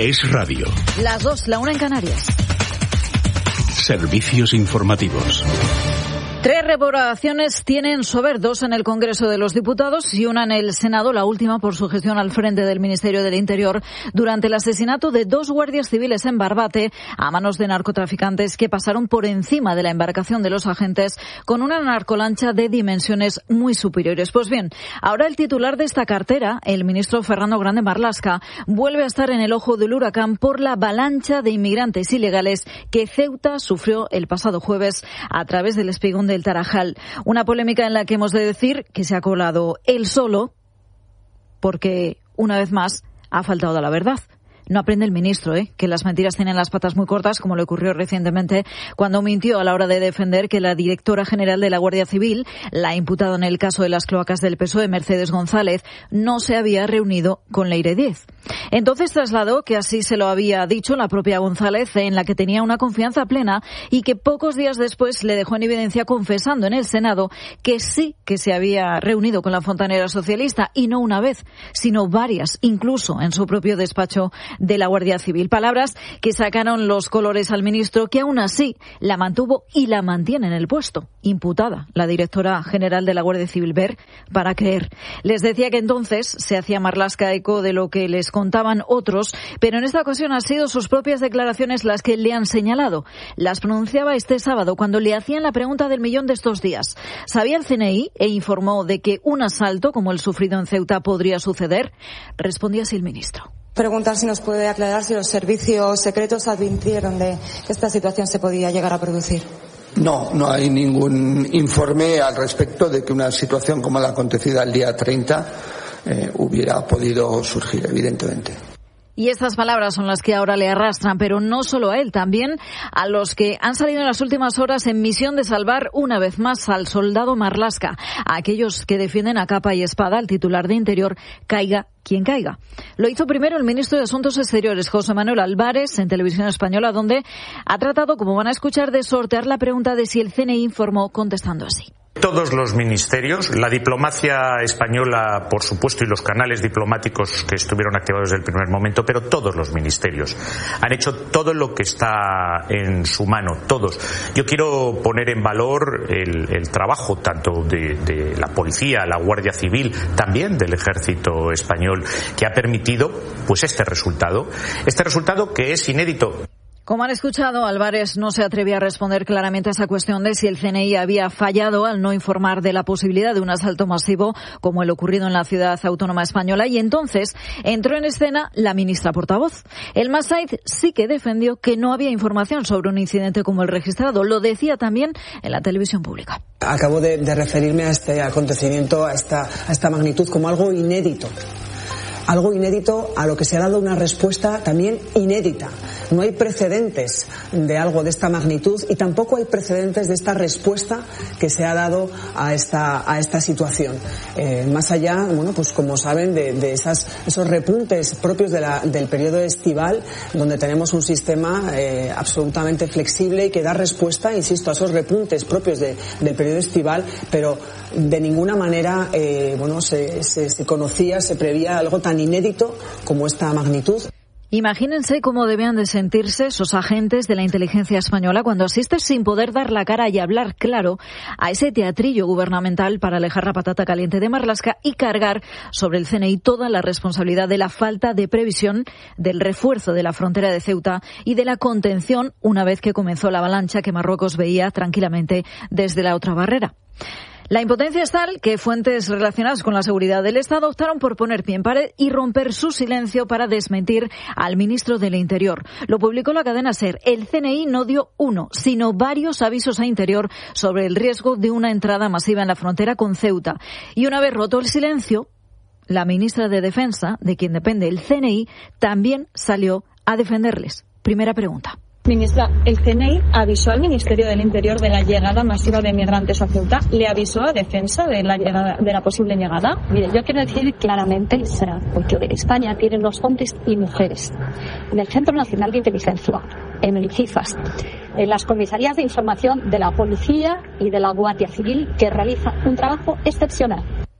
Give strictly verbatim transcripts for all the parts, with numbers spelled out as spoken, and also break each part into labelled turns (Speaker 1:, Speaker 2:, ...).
Speaker 1: Es radio.
Speaker 2: Las dos, la una en Canarias.
Speaker 1: Servicios informativos.
Speaker 2: Tres reprobaciones tienen su haber, dos en el Congreso de los Diputados y una en el Senado, la última por su gestión al frente del Ministerio del Interior durante el asesinato de dos guardias civiles en Barbate a manos de narcotraficantes que pasaron por encima de la embarcación de los agentes con una narcolancha de dimensiones muy superiores. Pues bien, ahora el titular de esta cartera, el ministro Fernando Grande Marlaska, vuelve a estar en el ojo del huracán por la avalancha de inmigrantes ilegales que Ceuta sufrió el pasado jueves a través del espigón de del Tarajal. Una polémica en la que hemos de decir que se ha colado él solo porque, una vez más, ha faltado a la verdad. No aprende el ministro, ¿eh? que las mentiras tienen las patas muy cortas, como le ocurrió recientemente cuando mintió a la hora de defender que la directora general de la Guardia Civil, la imputada en el caso de las cloacas del P S O E, Mercedes González, no se había reunido con Leire Díez. Entonces trasladó que así se lo había dicho la propia González, en la que tenía una confianza plena y que pocos días después le dejó en evidencia confesando en el Senado que sí que se había reunido con la fontanera socialista, y no una vez, sino varias, incluso en su propio despacho de la Guardia Civil. Palabras que sacaron los colores al ministro, que aún así la mantuvo y la mantiene en el puesto, imputada la directora general de la Guardia Civil, ver para creer. Les decía que entonces se hacía Marlaska eco de lo que les contaban otros, pero en esta ocasión han sido sus propias declaraciones las que le han señalado. Las pronunciaba este sábado cuando le hacían la pregunta del millón de estos días. ¿Sabía el C N I e informó de que un asalto como el sufrido en Ceuta podría suceder? Respondía así el ministro.
Speaker 3: Preguntar si nos puede aclarar si los servicios secretos advirtieron de que esta situación se podía llegar a producir.
Speaker 4: No, no hay ningún informe al respecto de que una situación como la acontecida el día treinta eh, hubiera podido surgir, evidentemente.
Speaker 2: Y estas palabras son las que ahora le arrastran, pero no solo a él, también a los que han salido en las últimas horas en misión de salvar una vez más al soldado Marlaska, a aquellos que defienden a capa y espada al titular de Interior, caiga quien caiga. Lo hizo primero el ministro de Asuntos Exteriores, José Manuel Álvarez, en Televisión Española, donde ha tratado, como van a escuchar, de sortear la pregunta de si el C N I informó, contestando así.
Speaker 5: Todos los ministerios, la diplomacia española, por supuesto, y los canales diplomáticos que estuvieron activados desde el primer momento, pero todos los ministerios han hecho todo lo que está en su mano, todos. Yo quiero poner en valor el, el trabajo tanto de, de la policía, la Guardia Civil, también del Ejército Español, que ha permitido pues este resultado, este resultado que es inédito.
Speaker 2: Como han escuchado, Álvarez no se atrevía a responder claramente a esa cuestión de si el C N I había fallado al no informar de la posibilidad de un asalto masivo como el ocurrido en la ciudad autónoma española, y entonces entró en escena la ministra portavoz. El Massaid sí que defendió que no había información sobre un incidente como el registrado. Lo decía también en la televisión pública.
Speaker 6: Acabo de, de referirme a este acontecimiento, a esta, a esta magnitud, como algo inédito. Algo inédito a lo que se ha dado una respuesta también inédita. No hay precedentes de algo de esta magnitud y tampoco hay precedentes de esta respuesta que se ha dado a esta, a esta situación. Eh, más allá, bueno, pues como saben, de, de esas, esos repuntes propios de la, del periodo estival, donde tenemos un sistema eh, absolutamente flexible y que da respuesta, insisto, a esos repuntes propios de, del periodo estival, pero de ninguna manera eh, bueno, se, se, se conocía, se prevía algo tan inédito como esta magnitud.
Speaker 2: Imagínense cómo debían de sentirse esos agentes de la inteligencia española cuando asisten sin poder dar la cara y hablar claro a ese teatrillo gubernamental para alejar la patata caliente de Marlaska y cargar sobre el C N I toda la responsabilidad de la falta de previsión, del refuerzo de la frontera de Ceuta y de la contención una vez que comenzó la avalancha que Marruecos veía tranquilamente desde la otra barrera. La impotencia es tal que fuentes relacionadas con la seguridad del Estado optaron por poner pie en pared y romper su silencio para desmentir al ministro del Interior. Lo publicó la cadena SER. El C N I no dio uno, sino varios avisos a Interior sobre el riesgo de una entrada masiva en la frontera con Ceuta. Y una vez roto el silencio, la ministra de Defensa, de quien depende el C N I, también salió a defenderles. Primera pregunta.
Speaker 7: Ministra, el C N I avisó al Ministerio del Interior de la llegada masiva de migrantes a Ceuta. ¿Le avisó a Defensa de la llegada, de la posible llegada?
Speaker 8: Mire, yo quiero decir claramente, porque España tiene los hombres y mujeres en el Centro Nacional de Inteligencia, en el CIFAS, en las comisarías de información de la Policía y de la Guardia Civil, que realizan un trabajo excepcional.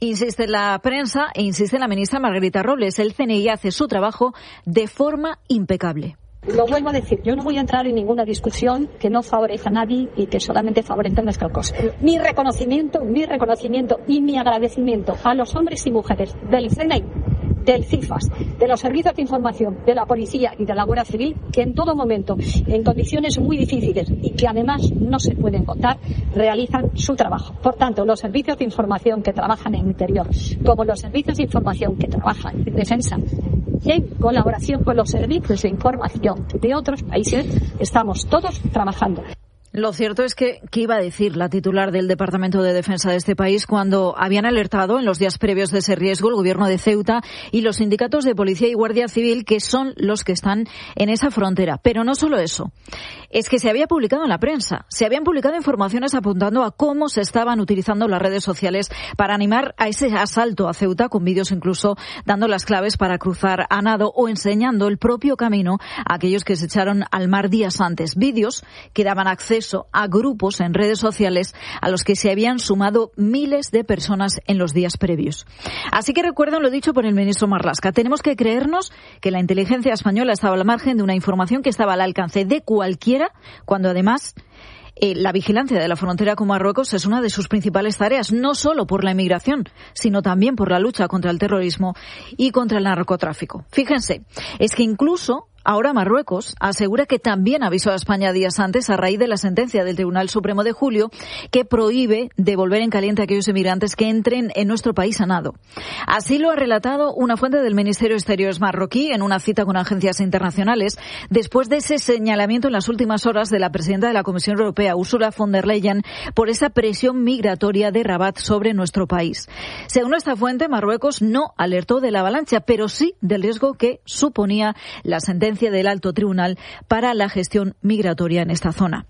Speaker 2: Insiste la prensa e insiste la ministra Margarita Robles. El C N I hace su trabajo de forma impecable.
Speaker 8: Lo vuelvo a decir, yo no voy a entrar en ninguna discusión que no favorezca a nadie y que solamente favorezca nuestra cosa. Mi reconocimiento, mi reconocimiento y mi agradecimiento a los hombres y mujeres del C N I, del CIFAS, de los servicios de información, de la policía y de la Guardia Civil, que en todo momento, en condiciones muy difíciles y que además no se pueden contar, realizan su trabajo. Por tanto, los servicios de información que trabajan en interior, como los servicios de información que trabajan en defensa, en colaboración con los servicios de información de otros países, estamos todos trabajando.
Speaker 2: Lo cierto es que, ¿qué iba a decir la titular del Departamento de Defensa de este país cuando habían alertado en los días previos de ese riesgo el gobierno de Ceuta y los sindicatos de policía y guardia civil, que son los que están en esa frontera? Pero no solo eso, es que se había publicado en la prensa, se habían publicado informaciones apuntando a cómo se estaban utilizando las redes sociales para animar a ese asalto a Ceuta, con vídeos incluso dando las claves para cruzar a nado o enseñando el propio camino a aquellos que se echaron al mar días antes. Vídeos que daban acceso a grupos en redes sociales a los que se habían sumado miles de personas en los días previos. Así que recuerden lo dicho por el ministro Marlaska. Tenemos que creernos que la inteligencia española estaba al margen de una información que estaba al alcance de cualquiera, cuando además eh, la vigilancia de la frontera con Marruecos es una de sus principales tareas, no solo por la inmigración, sino también por la lucha contra el terrorismo y contra el narcotráfico. Fíjense, es que incluso ahora Marruecos asegura que también avisó a España días antes a raíz de la sentencia del Tribunal Supremo de julio que prohíbe devolver en caliente a aquellos inmigrantes que entren en nuestro país a nado. Así lo ha relatado una fuente del Ministerio de Exteriores marroquí en una cita con agencias internacionales después de ese señalamiento en las últimas horas de la presidenta de la Comisión Europea, Ursula von der Leyen, por esa presión migratoria de Rabat sobre nuestro país. Según esta fuente, Marruecos no alertó de la avalancha, pero sí del riesgo que suponía la sentencia del alto tribunal para la gestión migratoria en esta zona.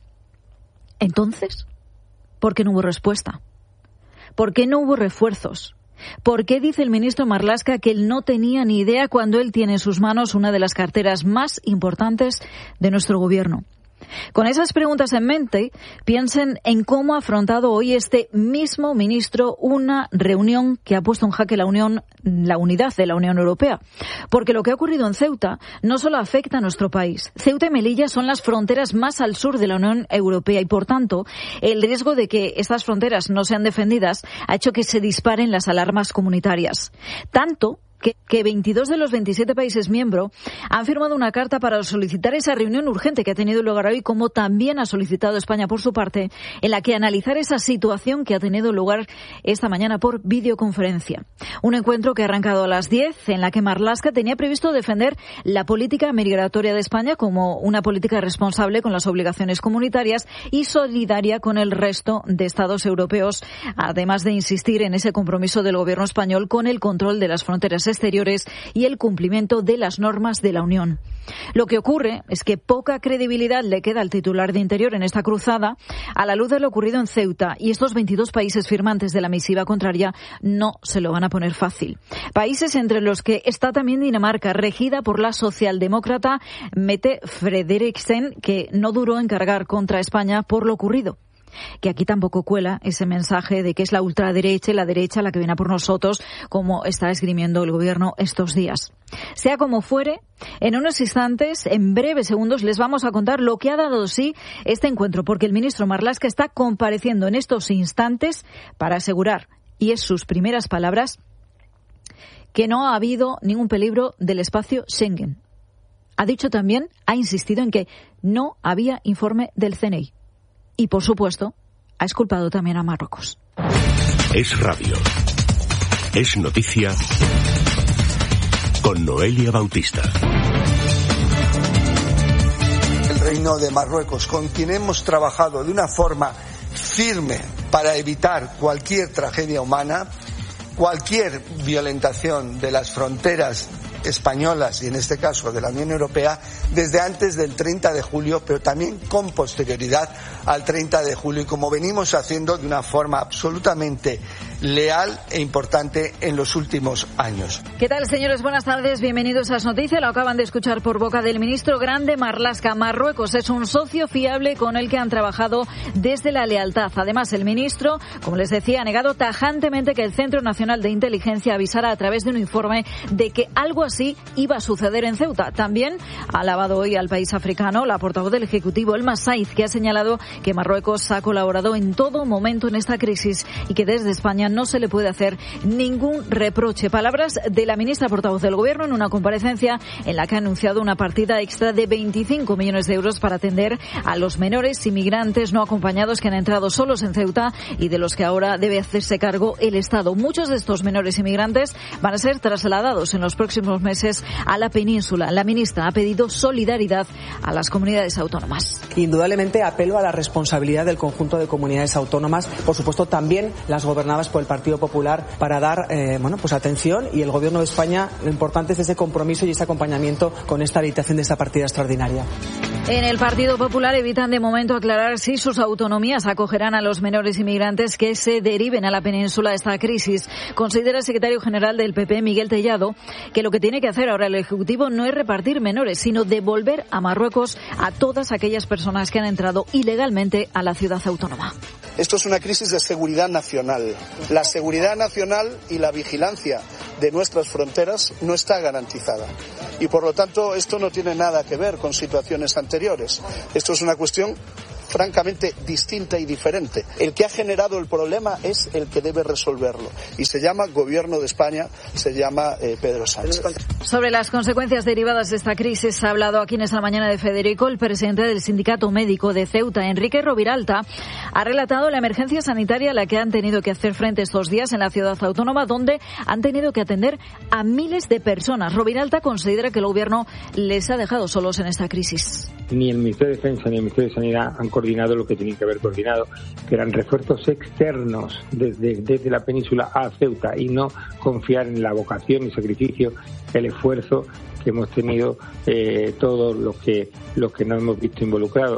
Speaker 2: Entonces, ¿por qué no hubo respuesta? ¿Por qué no hubo refuerzos? ¿Por qué dice el ministro Marlaska que él no tenía ni idea cuando él tiene en sus manos una de las carteras más importantes de nuestro gobierno? Con esas preguntas en mente, piensen en cómo ha afrontado hoy este mismo ministro una reunión que ha puesto en jaque la unión, la unidad de la Unión Europea. Porque lo que ha ocurrido en Ceuta no solo afecta a nuestro país. Ceuta y Melilla son las fronteras más al sur de la Unión Europea y, por tanto, el riesgo de que estas fronteras no sean defendidas ha hecho que se disparen las alarmas comunitarias. Tanto que, que veintidós de los veintisiete países miembros han firmado una carta para solicitar esa reunión urgente que ha tenido lugar hoy, como también ha solicitado España por su parte, en la que analizar esa situación que ha tenido lugar esta mañana por videoconferencia. Un encuentro que ha arrancado a las diez, en la que Marlaska tenía previsto defender la política migratoria de España como una política responsable con las obligaciones comunitarias y solidaria con el resto de Estados europeos, además de insistir en ese compromiso del gobierno español con el control de las fronteras exteriores y el cumplimiento de las normas de la Unión. Lo que ocurre es que poca credibilidad le queda al titular de Interior en esta cruzada a la luz de lo ocurrido en Ceuta, y estos veintidós países firmantes de la misiva contraria no se lo van a poner fácil. Países entre los que está también Dinamarca, regida por la socialdemócrata Mette Frederiksen, que no duró en cargar contra España por lo ocurrido. Que aquí tampoco cuela ese mensaje de que es la ultraderecha y la derecha la que viene a por nosotros, como está esgrimiendo el gobierno estos días. Sea como fuere, en unos instantes, en breves segundos, les vamos a contar lo que ha dado sí este encuentro, porque el ministro Marlaska está compareciendo en estos instantes para asegurar, y es sus primeras palabras, que no ha habido ningún peligro del espacio Schengen. Ha dicho también, ha insistido en que no había informe del C N I. Y, por supuesto, ha exculpado también a Marruecos.
Speaker 1: Es radio. Es noticia. Con Noelia Bautista.
Speaker 4: El Reino de Marruecos, con quien hemos trabajado de una forma firme para evitar cualquier tragedia humana, cualquier violentación de las fronteras españolas y en este caso de la Unión Europea desde antes del treinta de julio, pero también con posterioridad al treinta de julio, y como venimos haciendo de una forma absolutamente leal e importante en los últimos años.
Speaker 2: ¿Qué tal, señores? Buenas tardes. Bienvenidos a Esas Noticias. Lo acaban de escuchar por boca del ministro Grande Marlaska. Marruecos es un socio fiable con el que han trabajado desde la lealtad. Además, el ministro, como les decía, ha negado tajantemente que el Centro Nacional de Inteligencia avisara a través de un informe de que algo así iba a suceder en Ceuta. También ha alabado hoy al país africano la portavoz del Ejecutivo, Elma Said, que ha señalado que Marruecos ha colaborado en todo momento en esta crisis y que desde España no se le puede hacer ningún reproche. Palabras de la ministra portavoz del Gobierno en una comparecencia en la que ha anunciado una partida extra de veinticinco millones de euros para atender a los menores inmigrantes no acompañados que han entrado solos en Ceuta y de los que ahora debe hacerse cargo el Estado. Muchos de estos menores inmigrantes van a ser trasladados en los próximos meses a la península. La ministra ha pedido solidaridad a las comunidades autónomas.
Speaker 6: Indudablemente apelo a la responsabilidad del conjunto de comunidades autónomas, por supuesto también las gobernadas por el Partido Popular, para dar eh, bueno, pues atención, y el Gobierno de España, lo importante es ese compromiso y ese acompañamiento con esta habilitación de esta partida extraordinaria.
Speaker 2: En el Partido Popular evitan de momento aclarar si sus autonomías acogerán a los menores inmigrantes que se deriven a la península de esta crisis. Considera el secretario general del P P, Miguel Tellado, que lo que tiene que hacer ahora el Ejecutivo no es repartir menores, sino devolver a Marruecos a todas aquellas personas que han entrado ilegalmente a la ciudad autónoma.
Speaker 9: Esto es una crisis de seguridad nacional. La seguridad nacional y la vigilancia de nuestras fronteras no está garantizada. Y por lo tanto esto no tiene nada que ver con situaciones anteriores. Esto es una cuestión francamente distinta y diferente. El que ha generado el problema es el que debe resolverlo. Y se llama Gobierno de España, se llama eh, Pedro Sánchez.
Speaker 2: Sobre las consecuencias derivadas de esta crisis ha hablado aquí en esta mañana de Federico, el presidente del Sindicato Médico de Ceuta. Enrique Roviralta ha relatado la emergencia sanitaria a la que han tenido que hacer frente estos días en la ciudad autónoma, donde han tenido que atender a miles de personas. Roviralta considera que el Gobierno les ha dejado solos en esta crisis.
Speaker 10: Ni el Ministerio de Defensa ni el Ministerio de Sanidad han coordinado lo que tenían que haber coordinado, que eran refuerzos externos desde, desde la península a Ceuta, y no confiar en la vocación y sacrificio, el esfuerzo que hemos tenido eh, todos los que, los que nos hemos visto involucrados.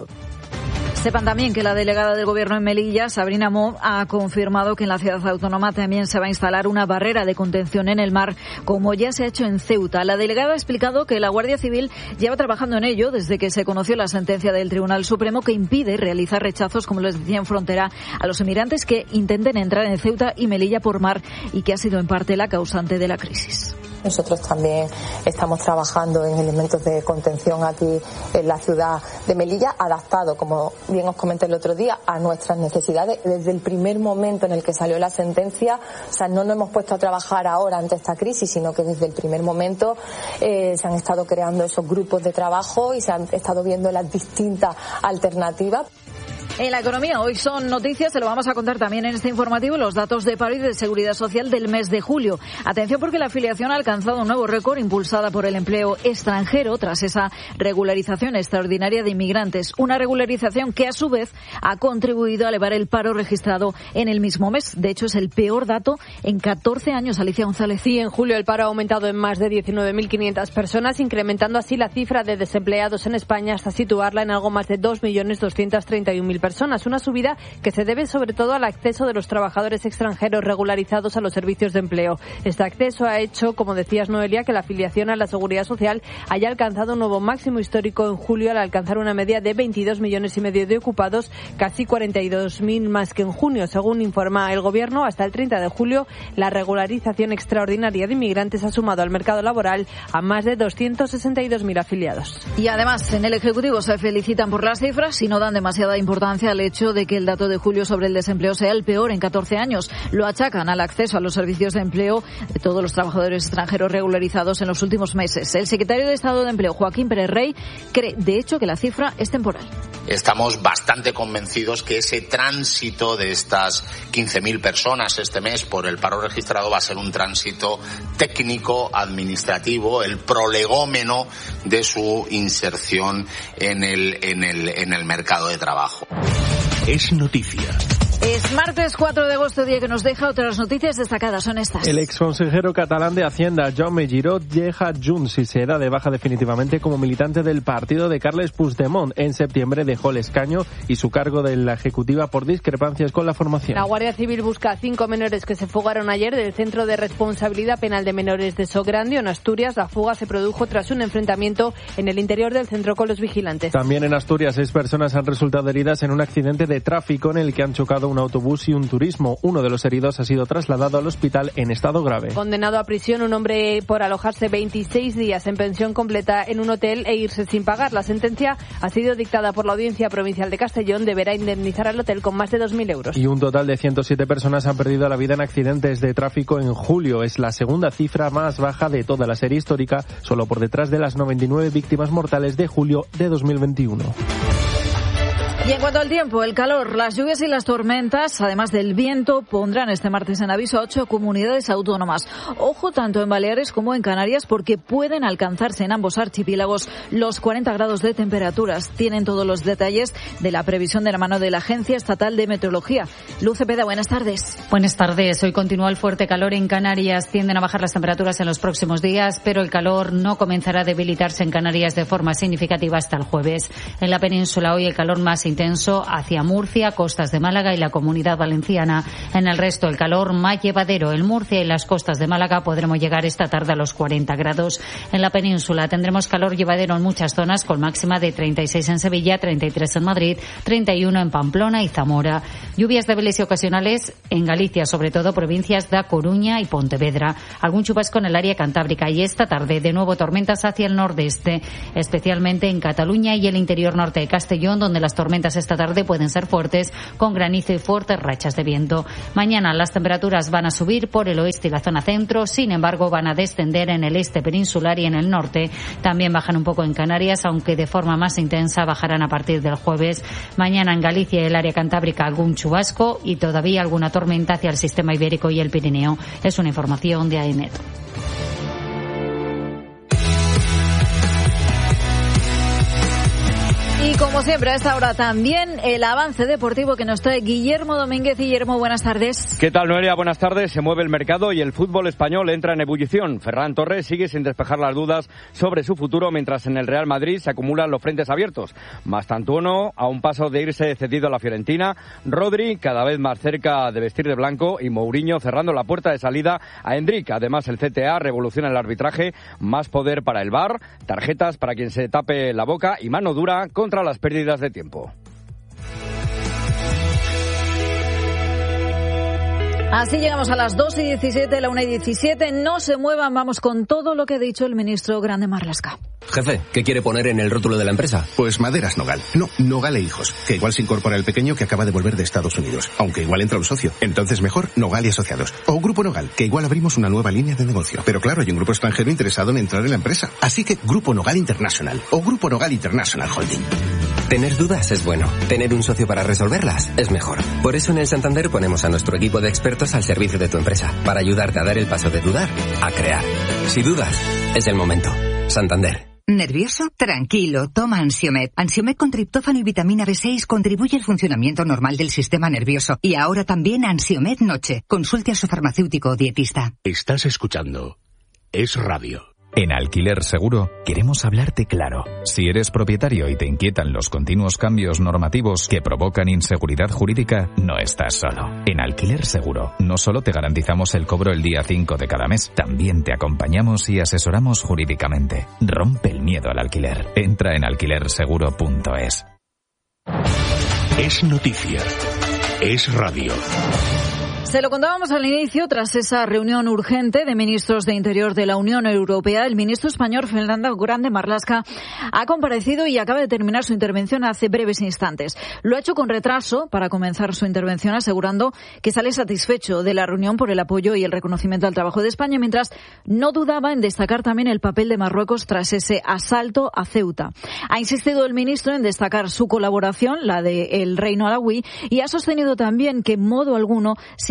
Speaker 2: Sepan también que la delegada del Gobierno en Melilla, Sabrina Mo, ha confirmado que en la ciudad autónoma también se va a instalar una barrera de contención en el mar, como ya se ha hecho en Ceuta. La delegada ha explicado que la Guardia Civil lleva trabajando en ello desde que se conoció la sentencia del Tribunal Supremo que impide realizar rechazos, como les decía, en frontera a los inmigrantes que intenten entrar en Ceuta y Melilla por mar, y que ha sido en parte la causante de la crisis.
Speaker 11: Nosotros también estamos trabajando en elementos de contención aquí en la ciudad de Melilla, adaptado, como bien os comenté el otro día, a nuestras necesidades. Desde el primer momento en el que salió la sentencia, o sea, no nos hemos puesto a trabajar ahora ante esta crisis, sino que desde el primer momento eh, se han estado creando esos grupos de trabajo y se han estado viendo las distintas alternativas.
Speaker 2: En la economía, hoy son noticias, se lo vamos a contar también en este informativo, los datos de paro y de seguridad social del mes de julio. Atención, porque la afiliación ha alcanzado un nuevo récord impulsada por el empleo extranjero tras esa regularización extraordinaria de inmigrantes. Una regularización que a su vez ha contribuido a elevar el paro registrado en el mismo mes. De hecho, es el peor dato en catorce años. Alicia González.
Speaker 12: Sí, en julio el paro ha aumentado en más de diecinueve mil quinientas personas, incrementando así la cifra de desempleados en España hasta situarla en algo más de dos millones doscientas treinta y un mil personas. Personas, una subida que se debe sobre todo al acceso de los trabajadores extranjeros regularizados a los servicios de empleo. Este acceso ha hecho, como decías, Noelia, que la afiliación a la Seguridad Social haya alcanzado un nuevo máximo histórico en julio al alcanzar una media de veintidós millones y medio de ocupados, casi cuarenta y dos mil más que en junio. Según informa el Gobierno, hasta el treinta de julio la regularización extraordinaria de inmigrantes ha sumado al mercado laboral a más de doscientos sesenta y dos mil afiliados.
Speaker 2: Y además, en el Ejecutivo se felicitan por las cifras y no dan demasiada importancia al hecho de que el dato de julio sobre el desempleo sea el peor en catorce años. Lo achacan al acceso a los servicios de empleo de todos los trabajadores extranjeros regularizados en los últimos meses. El secretario de Estado de Empleo, Joaquín Pérez Rey, cree, de hecho, que la cifra es temporal.
Speaker 13: Estamos bastante convencidos que ese tránsito de estas quince mil personas este mes por el paro registrado va a ser un tránsito técnico, administrativo, el prolegómeno de su inserción en el, en el, en el mercado de trabajo.
Speaker 1: Es noticia.
Speaker 2: Es martes cuatro de agosto, día que nos deja otras noticias destacadas. Son estas.
Speaker 14: El exconsejero catalán de Hacienda, Jaume Giró, deja Junts y se da de baja definitivamente como militante del partido de Carles Puigdemont. En septiembre dejó el escaño y su cargo de la ejecutiva por discrepancias con la formación.
Speaker 12: La Guardia Civil busca a cinco menores que se fugaron ayer del Centro de Responsabilidad Penal de Menores de Sograndio, en Asturias. La fuga se produjo tras un enfrentamiento en el interior del centro con los vigilantes.
Speaker 14: También en Asturias, seis personas han resultado heridas en un accidente de tráfico en el que han chocado un autobús y un turismo. Uno de los heridos ha sido trasladado al hospital en estado grave.
Speaker 12: Condenado a prisión un hombre por alojarse veintiséis días en pensión completa en un hotel e irse sin pagar. La sentencia ha sido dictada por la Audiencia Provincial de Castellón. Deberá indemnizar al hotel con más de dos mil euros.
Speaker 14: Y un total de ciento siete personas han perdido la vida en accidentes de tráfico en julio. Es la segunda cifra más baja de toda la serie histórica, solo por detrás de las noventa y nueve víctimas mortales de julio de dos mil veintiuno.
Speaker 2: Y en cuanto al tiempo, el calor, las lluvias y las tormentas, además del viento, pondrán este martes en aviso a ocho comunidades autónomas. Ojo tanto en Baleares como en Canarias, porque pueden alcanzarse en ambos archipiélagos los cuarenta grados de temperaturas. Tienen todos los detalles de la previsión de la mano de la Agencia Estatal de Meteorología. Luz Cepeda, buenas tardes.
Speaker 15: Buenas tardes. Hoy continúa el fuerte calor en Canarias. Tienden a bajar las temperaturas en los próximos días, pero el calor no comenzará a debilitarse en Canarias de forma significativa hasta el jueves. En la península hoy el calor más intenso hacia Murcia, costas de Málaga y la Comunidad Valenciana. En el resto el calor más llevadero. En Murcia y las costas de Málaga podremos llegar esta tarde a los cuarenta grados. En la península tendremos calor llevadero en muchas zonas, con máxima de treinta y seis en Sevilla, treinta y tres en Madrid, treinta y uno en Pamplona y Zamora. Lluvias débiles y ocasionales en Galicia, sobre todo provincias de A Coruña y Pontevedra. Algún chubasco en el área cantábrica y esta tarde de nuevo tormentas hacia el nordeste, especialmente en Cataluña y el interior norte de Castellón, donde las tormentas esta tarde pueden ser fuertes, con granizo y fuertes rachas de viento. Mañana las temperaturas van a subir por el oeste y la zona centro, sin embargo van a descender en el este peninsular y en el norte. También bajan un poco en Canarias, aunque de forma más intensa bajarán a partir del jueves. Mañana en Galicia y el área cantábrica algún chubasco y todavía alguna tormenta hacia el sistema ibérico y el Pirineo. Es una información de AEMET.
Speaker 2: Y como siempre a esta hora también el avance deportivo que nos trae Guillermo Domínguez. Guillermo, buenas tardes.
Speaker 16: ¿Qué tal, Noelia? Buenas tardes. Se mueve el mercado y el fútbol español entra en ebullición. Ferran Torres sigue sin despejar las dudas sobre su futuro, mientras en el Real Madrid se acumulan los frentes abiertos. Mastantuono a un paso de irse cedido a la Fiorentina, Rodri cada vez más cerca de vestir de blanco y Mourinho cerrando la puerta de salida a Endrick. Además el C T A revoluciona el arbitraje, más poder para el V A R, tarjetas para quien se tape la boca y mano dura contra las pérdidas de tiempo.
Speaker 2: Así llegamos a las dos y diecisiete, la una y diecisiete. No se muevan, vamos con todo lo que ha dicho el ministro Grande Marlaska.
Speaker 17: Jefe, ¿qué quiere poner en el rótulo de la empresa?
Speaker 18: Pues Maderas Nogal. No, Nogal e Hijos. Que igual se incorpora el pequeño que acaba de volver de Estados Unidos. Aunque igual entra un socio. Entonces mejor Nogal y Asociados. O Grupo Nogal, que igual abrimos una nueva línea de negocio. Pero claro, hay un grupo extranjero interesado en entrar en la empresa. Así que Grupo Nogal International. O Grupo Nogal International Holding.
Speaker 17: Tener dudas es bueno. Tener un socio para resolverlas es mejor. Por eso en el Santander ponemos a nuestro equipo de expertos al servicio de tu empresa. Para ayudarte a dar el paso de dudar a crear. Si dudas, es el momento. Santander.
Speaker 19: ¿Nervioso? Tranquilo, toma Ansiomed. Ansiomed con triptófano y vitamina B seis contribuye al funcionamiento normal del sistema nervioso. Y ahora también Ansiomed Noche. Consulte a su farmacéutico o dietista.
Speaker 1: Estás escuchando Es Radio.
Speaker 20: En Alquiler Seguro queremos hablarte claro. Si eres propietario y te inquietan los continuos cambios normativos que provocan inseguridad jurídica, no estás solo. En Alquiler Seguro no solo te garantizamos el cobro el día cinco de cada mes, también te acompañamos y asesoramos jurídicamente. Rompe el miedo al alquiler. Entra en alquiler seguro punto es.
Speaker 1: Es noticia. Es radio.
Speaker 2: Se lo contábamos al inicio, tras esa reunión urgente de ministros de Interior de la Unión Europea, el ministro español Fernando Grande Marlaska ha comparecido y acaba de terminar su intervención hace breves instantes. Lo ha hecho con retraso para comenzar su intervención, asegurando que sale satisfecho de la reunión por el apoyo y el reconocimiento al trabajo de España, mientras no dudaba en destacar también el papel de Marruecos tras ese asalto a Ceuta. Ha insistido el ministro en destacar su colaboración, la del Reino Alauí, y ha sostenido también que en modo alguno se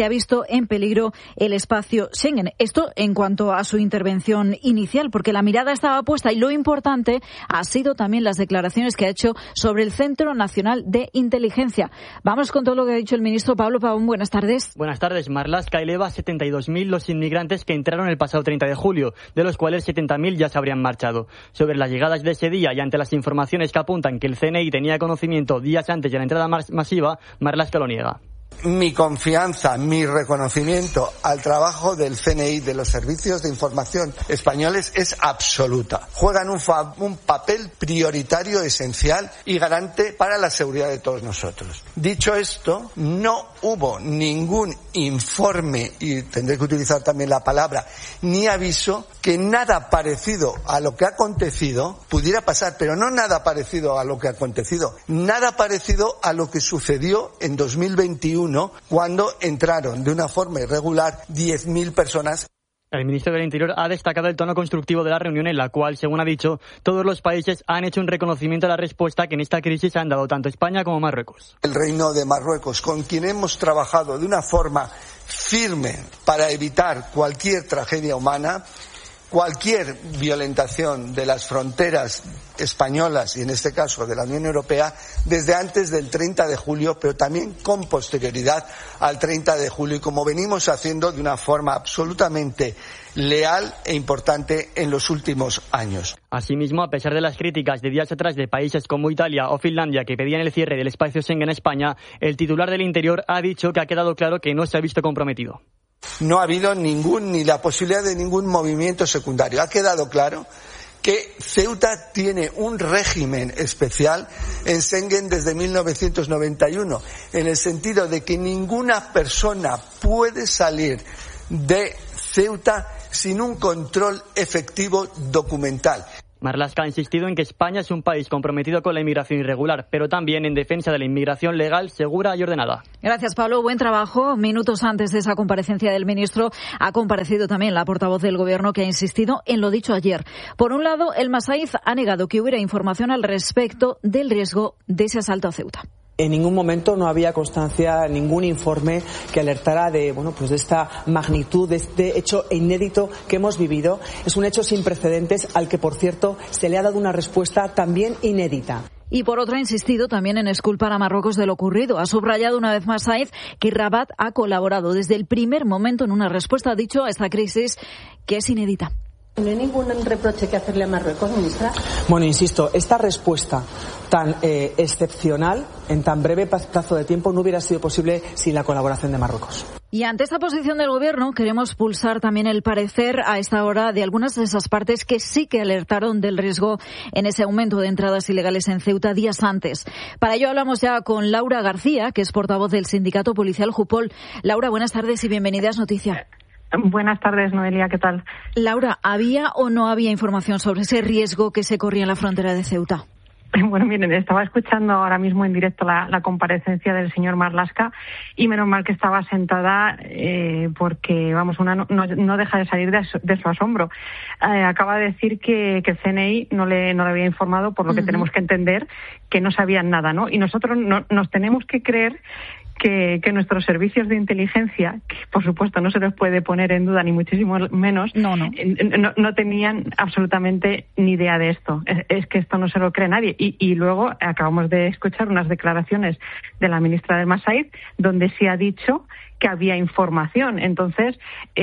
Speaker 2: ha visto en peligro el espacio Schengen. Esto en cuanto a su intervención inicial, porque la mirada estaba puesta y lo importante ha sido también las declaraciones que ha hecho sobre el Centro Nacional de Inteligencia. Vamos con todo lo que ha dicho el ministro Pablo Pavón. Buenas tardes.
Speaker 21: Buenas tardes. Marlaska eleva a setenta y dos mil los inmigrantes que entraron el pasado treinta de julio, de los cuales setenta mil ya se habrían marchado. Sobre las llegadas de ese día y ante las informaciones que apuntan que el C N I tenía conocimiento días antes de la entrada masiva, Marlaska lo niega.
Speaker 4: Mi confianza, mi reconocimiento al trabajo del C N I, de los servicios de información españoles, es absoluta. Juegan un, fa- un papel prioritario, esencial y garante para la seguridad de todos nosotros. Dicho esto, no hubo ningún informe, y tendré que utilizar también la palabra, ni aviso, que nada parecido a lo que ha acontecido pudiera pasar, pero no nada parecido a lo que ha acontecido, nada parecido a lo que sucedió en dos mil veintiuno, cuando entraron de una forma irregular diez mil personas.
Speaker 21: El ministro del Interior ha destacado el tono constructivo de la reunión en la cual, según ha dicho, todos los países han hecho un reconocimiento a la respuesta que en esta crisis han dado tanto España como Marruecos.
Speaker 4: El Reino de Marruecos, con quien hemos trabajado de una forma firme para evitar cualquier tragedia humana, cualquier violentación de las fronteras españolas y en este caso de la Unión Europea desde antes del treinta de julio, pero también con posterioridad al treinta de julio, y como venimos haciendo de una forma absolutamente leal e importante en los últimos años.
Speaker 21: Asimismo, a pesar de las críticas de días atrás de países como Italia o Finlandia que pedían el cierre del espacio Schengen en España, el titular del Interior ha dicho que ha quedado claro que no se ha visto comprometido.
Speaker 4: No ha habido ningún, ni la posibilidad de ningún movimiento secundario. Ha quedado claro que Ceuta tiene un régimen especial en Schengen desde mil novecientos noventa y uno, en el sentido de que ninguna persona puede salir de Ceuta sin un control efectivo documental.
Speaker 21: Marlaska ha insistido en que España es un país comprometido con la inmigración irregular, pero también en defensa de la inmigración legal, segura y ordenada.
Speaker 2: Gracias, Pablo. Buen trabajo. Minutos antes de esa comparecencia del ministro, ha comparecido también la portavoz del Gobierno, que ha insistido en lo dicho ayer. Por un lado, el Masaiz ha negado que hubiera información al respecto del riesgo de ese asalto a Ceuta.
Speaker 6: En ningún momento no había constancia, ningún informe que alertara de, bueno, pues de esta magnitud, de este hecho inédito que hemos vivido. Es un hecho sin precedentes al que, por cierto, se le ha dado una respuesta también inédita.
Speaker 2: Y por otro, ha insistido también en exculpar a Marruecos de lo ocurrido. Ha subrayado una vez más Said que Rabat ha colaborado desde el primer momento en una respuesta, ha dicho, a esta crisis que es inédita.
Speaker 22: ¿No hay ningún reproche que hacerle a Marruecos, ministra?
Speaker 6: Bueno, insisto, esta respuesta tan eh, excepcional, en tan breve plazo de tiempo, no hubiera sido posible sin la colaboración de Marruecos.
Speaker 2: Y ante esta posición del Gobierno, queremos pulsar también el parecer a esta hora de algunas de esas partes que sí que alertaron del riesgo en ese aumento de entradas ilegales en Ceuta días antes. Para ello hablamos ya con Laura García, que es portavoz del sindicato policial Jupol. Laura, buenas tardes y bienvenidas Noticias.
Speaker 23: Buenas tardes, Noelia, ¿qué tal?
Speaker 2: Laura, ¿había o no había información sobre ese riesgo que se corría en la frontera de Ceuta?
Speaker 23: Bueno, miren, estaba escuchando ahora mismo en directo la, la comparecencia del señor Marlaska y menos mal que estaba sentada eh, porque, vamos, una no, no deja de salir de su, de su asombro. Eh, acaba de decir que, que el C N I no le, no le había informado, por lo que uh-huh. tenemos que entender que no sabían nada, ¿no? Y nosotros no, nos tenemos que creer Que, que nuestros servicios de inteligencia, que por supuesto no se les puede poner en duda ni muchísimo menos,
Speaker 2: no, no.
Speaker 23: No, no tenían absolutamente ni idea de esto. Es, es que esto no se lo cree nadie. Y, y luego acabamos de escuchar unas declaraciones de la ministra del Masaiz donde sí ha dicho que había información. Entonces,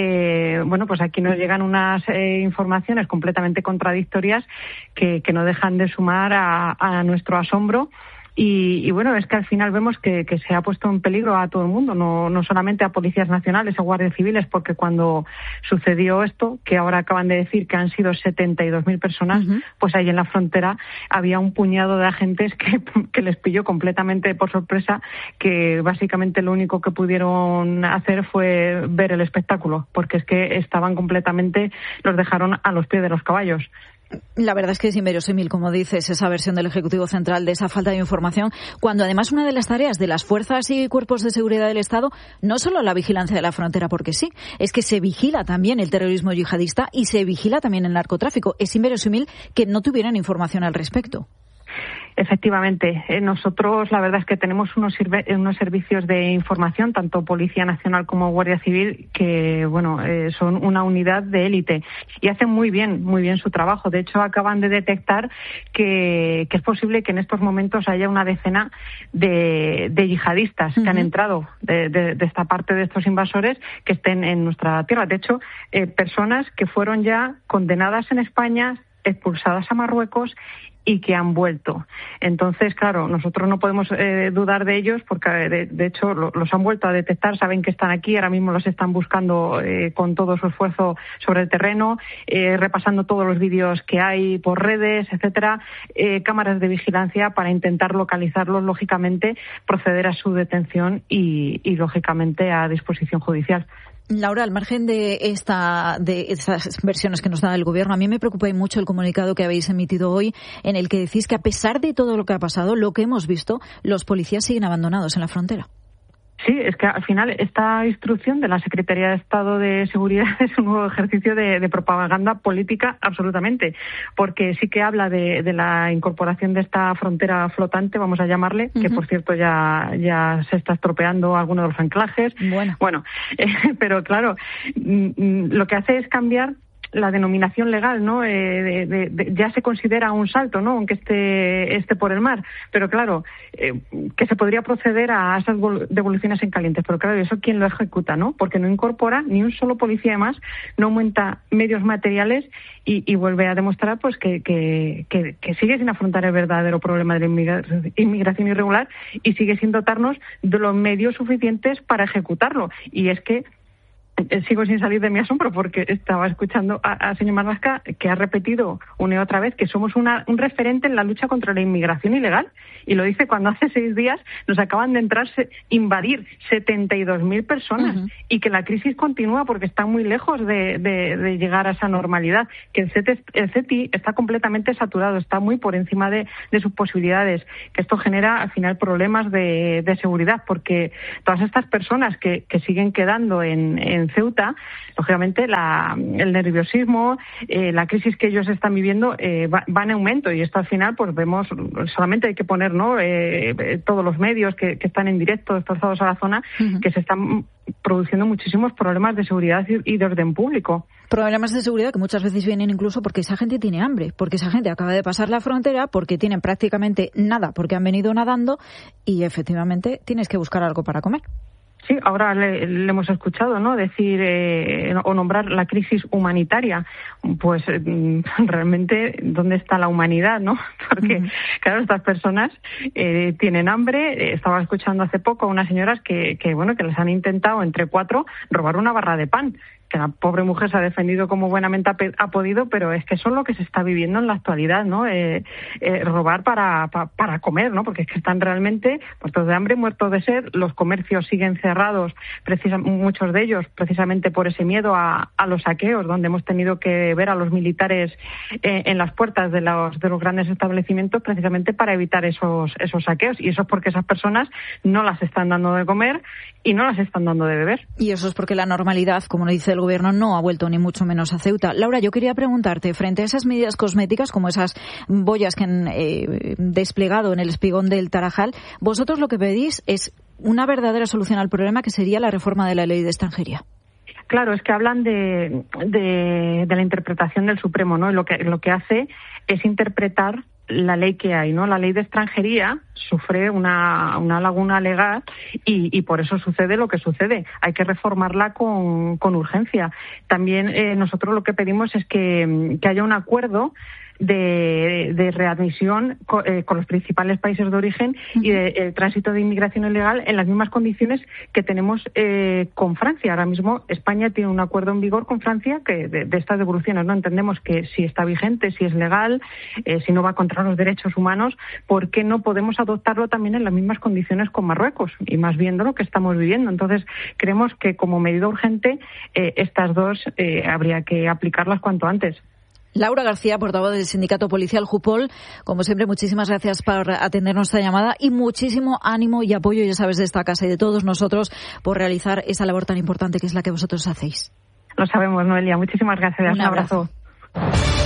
Speaker 23: eh, bueno, pues aquí nos llegan unas eh, informaciones completamente contradictorias que, que no dejan de sumar a, a nuestro asombro. Y, y bueno, es que al final vemos que, que se ha puesto en peligro a todo el mundo, no, no solamente a policías nacionales o guardias civiles, porque cuando sucedió esto, que ahora acaban de decir que han sido setenta y dos mil personas, uh-huh. pues ahí en la frontera había un puñado de agentes que, que les pilló completamente por sorpresa, que básicamente lo único que pudieron hacer fue ver el espectáculo, porque es que estaban completamente, los dejaron a los pies de los caballos.
Speaker 2: La verdad es que es inverosímil, como dices, esa versión del Ejecutivo Central de esa falta de información, cuando además una de las tareas de las fuerzas y cuerpos de seguridad del Estado, no solo la vigilancia de la frontera, porque sí, es que se vigila también el terrorismo yihadista y se vigila también el narcotráfico. Es inverosímil que no tuvieran información al respecto.
Speaker 23: Efectivamente, eh, nosotros la verdad es que tenemos unos, sirve, unos servicios de información, tanto Policía Nacional como Guardia Civil, que bueno eh, son una unidad de élite y hacen muy bien, muy bien su trabajo. De hecho, acaban de detectar que, que es posible que en estos momentos haya una decena de, de yihadistas uh-huh. que han entrado de, de, de esta parte de estos invasores que estén en nuestra tierra. De hecho, eh, personas que fueron ya condenadas en España, expulsadas a Marruecos y que han vuelto. Entonces, claro, nosotros no podemos eh, dudar de ellos porque, de, de hecho, lo, los han vuelto a detectar, saben que están aquí, ahora mismo los están buscando eh, con todo su esfuerzo sobre el terreno, eh, repasando todos los vídeos que hay por redes, etcétera, eh, cámaras de vigilancia para intentar localizarlos, lógicamente, proceder a su detención y, y lógicamente, a disposición judicial.
Speaker 2: Laura, al margen de esta de estas versiones que nos da el Gobierno, a mí me preocupa mucho el comunicado que habéis emitido hoy, en el que decís que a pesar de todo lo que ha pasado, lo que hemos visto, los policías siguen abandonados en la frontera.
Speaker 23: Sí, es que al final esta instrucción de la Secretaría de Estado de Seguridad es un nuevo ejercicio de, de propaganda política, absolutamente, porque sí que habla de, de la incorporación de esta frontera flotante, vamos a llamarle, uh-huh. que por cierto ya ya se está estropeando alguno de los anclajes. Bueno, bueno eh, pero claro, mm, lo que hace es cambiar la denominación legal, ¿no? Eh, de, de, de, ya se considera un salto, ¿no? Aunque esté, esté por el mar. Pero claro, eh, que se podría proceder a esas devoluciones en calientes. Pero claro, ¿eso quién lo ejecuta, no? Porque no incorpora ni un solo policía más, no aumenta medios materiales y, y vuelve a demostrar pues que, que, que, que sigue sin afrontar el verdadero problema de la inmigra- inmigración irregular y sigue sin dotarnos de los medios suficientes para ejecutarlo. Y es que sigo sin salir de mi asombro porque estaba escuchando al señor Marlaska que ha repetido una y otra vez que somos una, un referente en la lucha contra la inmigración ilegal y lo dice cuando hace seis días nos acaban de entrar, invadir setenta y dos mil personas uh-huh. y que la crisis continúa porque está muy lejos de, de, de llegar a esa normalidad, que el, C E T, el C E T I está completamente saturado, está muy por encima de, de sus posibilidades, que esto genera al final problemas de, de seguridad porque todas estas personas que, que siguen quedando en, en Ceuta, lógicamente la, el nerviosismo, eh, la crisis que ellos están viviendo eh, va, va en aumento y esto al final pues vemos, solamente hay que poner ¿no? eh, todos los medios que, que están en directo desplazados a la zona, uh-huh. que se están produciendo muchísimos problemas de seguridad y, y de orden público.
Speaker 2: Problemas de seguridad que muchas veces vienen incluso porque esa gente tiene hambre, porque esa gente acaba de pasar la frontera, porque tienen prácticamente nada, porque han venido nadando y efectivamente tienes que buscar algo para comer.
Speaker 23: Sí, ahora le, le hemos escuchado, ¿no? Decir eh, o nombrar la crisis humanitaria. Pues eh, realmente, ¿dónde está la humanidad, no? Porque, uh-huh. claro, estas personas eh, tienen hambre. Eh, estaba escuchando hace poco a unas señoras que, que, bueno, que les han intentado entre cuatro robar una barra de pan. Que la pobre mujer se ha defendido como buenamente ha, pe- ha podido, pero es que eso es lo que se está viviendo en la actualidad, ¿no? Eh, eh, robar para, pa, para comer, ¿no? Porque es que están realmente muertos de hambre, muertos de sed, los comercios siguen cerrados, precisa, muchos de ellos precisamente por ese miedo a, a los saqueos, donde hemos tenido que ver a los militares eh, en las puertas de los, de los grandes establecimientos precisamente para evitar esos, esos saqueos. Y eso es porque esas personas no las están dando de comer y no las están dando de beber.
Speaker 2: Y eso es porque la normalidad, como dice el Gobierno, no ha vuelto ni mucho menos a Ceuta. Laura, yo quería preguntarte, frente a esas medidas cosméticas, como esas boyas que han eh, desplegado en el espigón del Tarajal, vosotros lo que pedís es una verdadera solución al problema, que sería la reforma de la ley de extranjería.
Speaker 23: Claro, es que hablan de, de, de la interpretación del Supremo, ¿no? Y lo que, lo que hace es interpretar la ley que hay, ¿no? La ley de extranjería sufre una, una laguna legal y, y por eso sucede lo que sucede. Hay que reformarla con, con urgencia. También eh, nosotros lo que pedimos es que, que haya un acuerdo de, de readmisión con, eh, con los principales países de origen y de eh, tránsito de inmigración ilegal en las mismas condiciones que tenemos eh, con Francia. Ahora mismo España tiene un acuerdo en vigor con Francia que de, de estas devoluciones, ¿no? Entendemos que si está vigente, si es legal, eh, si no va contra los derechos humanos, ¿por qué no podemos adoptarlo también en las mismas condiciones con Marruecos? Y más viendo lo que estamos viviendo. Entonces, creemos que como medida urgente eh, estas dos eh, habría que aplicarlas cuanto antes.
Speaker 2: Laura García, portavoz del sindicato policial Jupol, como siempre, muchísimas gracias por atender nuestra llamada y muchísimo ánimo y apoyo, ya sabes, de esta casa y de todos nosotros por realizar esa labor tan importante que es la que vosotros hacéis.
Speaker 23: Lo sabemos, Noelia. Muchísimas gracias.
Speaker 2: Un abrazo.
Speaker 23: Un abrazo.